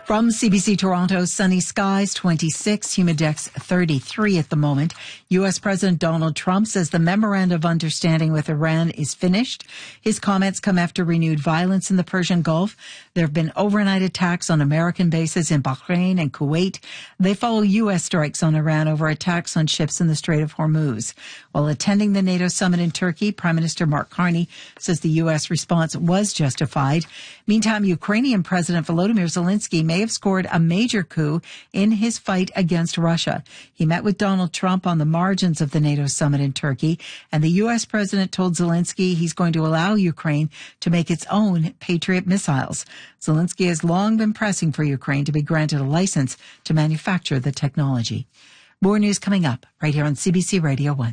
From CBC Toronto, sunny skies 26, humidex 33 at the moment. U.S. President Donald Trump says the memorandum of understanding with Iran is finished. His comments come after renewed violence in the Persian Gulf. There have been overnight attacks on American bases in Bahrain and Kuwait. They follow U.S. strikes on Iran over attacks on ships in the Strait of Hormuz. While attending the NATO summit in Turkey, Prime Minister Mark Carney says the U.S. response was justified. Meantime, Ukrainian President Volodymyr Zelensky may have scored a major coup in his fight against Russia. He met with Donald Trump on the margins of the NATO summit in Turkey, and the U.S. president told Zelensky he's going to allow Ukraine to make its own Patriot missiles. Zelensky has long been pressing for Ukraine to be granted a license to manufacture the technology. More news coming up right here on CBC Radio 1.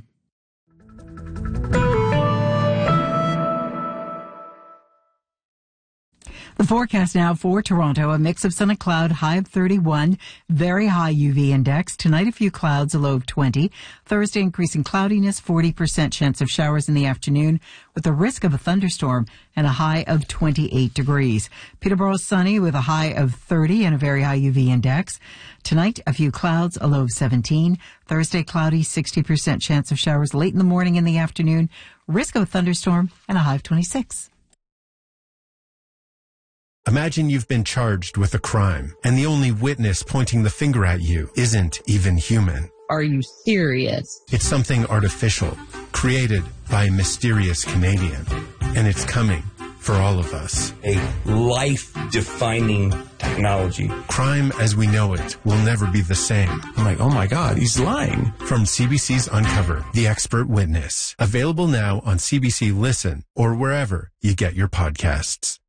The forecast now for Toronto, a mix of sun and cloud, high of 31, very high UV index. Tonight, a few clouds, a low of 20. Thursday, increasing cloudiness, 40% chance of showers in the afternoon with a risk of a thunderstorm and a high of 28 degrees. Peterborough, sunny with a high of 30 and a very high UV index. Tonight, a few clouds, a low of 17. Thursday, cloudy, 60% chance of showers late in the morning and the afternoon. Risk of a thunderstorm and a high of 26. Imagine you've been charged with a crime, and the only witness pointing the finger at you isn't even human. Are you serious? It's something artificial, created by a mysterious Canadian, and it's coming for all of us. A life-defining technology. Crime as we know it will never be the same. I'm like, oh my God, he's lying. From CBC's Uncover, The Expert Witness. Available now on CBC Listen or wherever you get your podcasts.